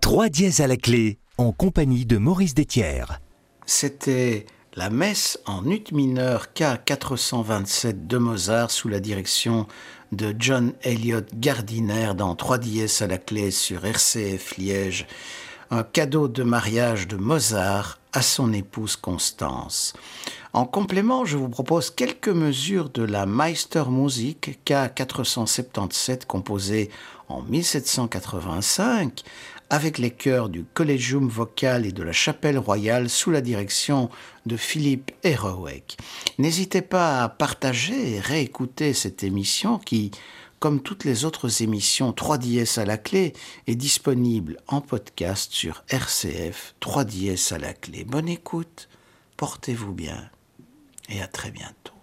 3 dièses à la clé, en compagnie de Maurice Détière. C'était la messe en ut mineur K427 de Mozart sous la direction de John Elliott Gardiner dans 3 dièses à la clé sur RCF Liège. Un cadeau de mariage de Mozart à son épouse Constance. En complément, je vous propose quelques mesures de la Meistermusik K477 composée en 1785 avec les chœurs du Collegium Vocal et de la Chapelle Royale sous la direction de Philippe Héroec. N'hésitez pas à partager et réécouter cette émission qui, comme toutes les autres émissions 3 dièses à la clé, est disponible en podcast sur RCF 3 dièses à la clé. Bonne écoute, portez-vous bien et à très bientôt.